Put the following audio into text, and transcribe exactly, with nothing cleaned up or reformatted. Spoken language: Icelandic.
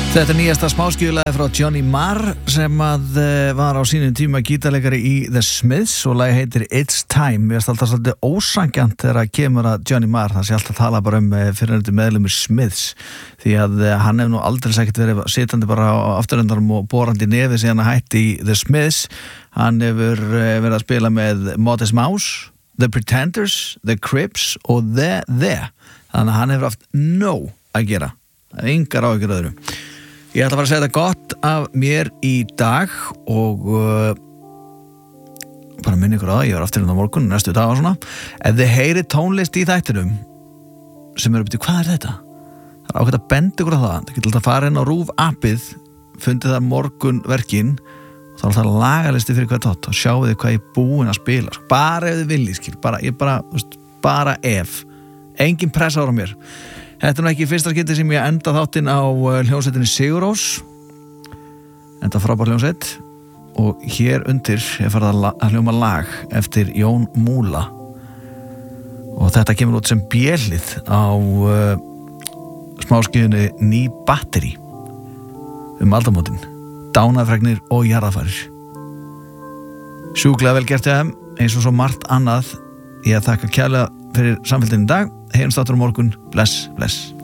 Þetta er nýjasta smáskífulagi frá Johnny Marr sem að var á sínum tíma gítarleikari í The Smiths og lagi heitir It's Time. Mér finnst alltaf svolítið ósangjant þegar að kemur að Johnny Marr, það sé alltaf að tala bara um fyrrverandi meðlimur Smiths því að hann hef nú aldrei sækert verið sitandi bara á afturöndarum og borandi nefi síðan að hætti í The Smiths. Hann hefur verið að spila með Modest Mouse, The Pretenders, The Crips og The The. Þannig að hann hefur haft nóg að gera. Engar áhyggjur öðru. Ég ætla að fara að segja þetta gott af mér í dag og uh, bara minni ykkur á það, ég var aftur hérna á morgun, næstu dag og svona. Ef þið heyri tónlist í þættinum sem eru byrju, hvað er þetta? Það er ákveðt að benda ykkur á það. Það getur alltaf að fara inn á RÚV appið, fundið það morgunverkin og þá er það lagalisti fyrir hvað tótt og sjáu þið hvað ég er búin að spila. Bara ef þið viljið, skil, bara, ég bara, veist, bara ef. Engin pressa ára mér. Þetta er nú ekki fyrsta skipti sem ég enda þáttinn á hljómsveitinni Sigur Rós. Enda frábær hljómsveit. Og hér undir er farið að, að hljóma lag eftir Jón Múla. Og þetta kemur út sem bjellið á uh, smáskífunni Ný batteri. Um aldamótin. Dánarfregnir og jarðarfarir. Sjúklega vel gert hjá þeim, eins og svo margt annað. Ég þakka kærlega fyrir samfélginu í dag. Heyrumst áttur á morgun. Bless, bless.